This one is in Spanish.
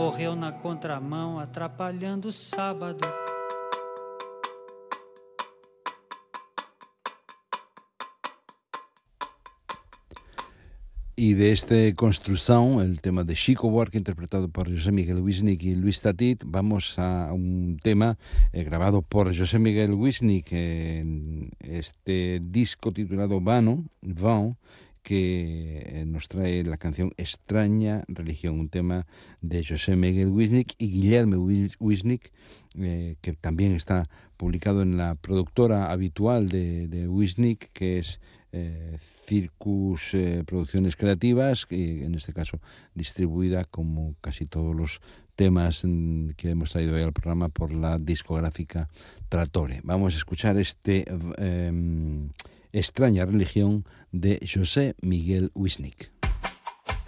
correu na contramão, atrapalhando o sábado. Y de esta construcción, el tema de Chico Buarque, interpretado por José Miguel Wisnik y Luis Tatit, vamos a un tema grabado por José Miguel Wisnik en este disco titulado Vano, que nos trae la canción Extraña Religión, un tema de José Miguel Wisnik y Guillermo Wisnik, que también está publicado en la productora habitual de Wisnik, que es Circus Producciones Creativas, que en este caso distribuida, como casi todos los temas que hemos traído hoy al programa, por la discográfica Trattore. Vamos a escuchar Extraña Religión de José Miguel Wisnik.